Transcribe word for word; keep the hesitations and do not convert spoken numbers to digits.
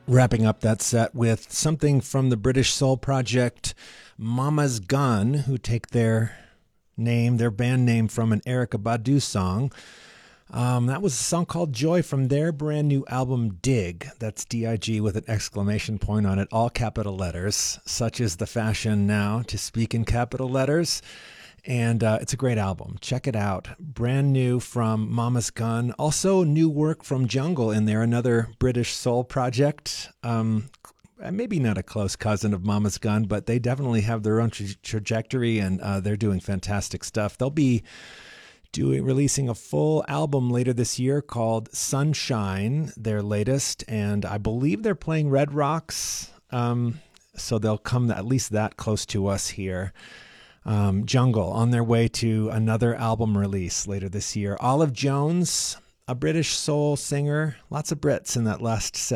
Wrapping up that set with something from the British soul project Mama's Gun, who take their name, their band name, from an Erykah Badu song. Um, that was a song called Joy from their brand new album Dig. That's D I G with an exclamation point on it, all capital letters. Such is the fashion now to speak in capital letters. And uh, it's a great album. Check it out. Brand new from Mama's Gun. Also new work from Jungle in there, another British soul project. Um, maybe not a close cousin of Mama's Gun, but they definitely have their own tra- trajectory, and uh, they're doing fantastic stuff. They'll be doing releasing a full album later this year called Sunshine, their latest, and I believe they're playing Red Rocks, um, so they'll come at least that close to us here. Um, Jungle on their way to another album release later this year. Olive Jones, a British soul singer, lots of Brits in that last set.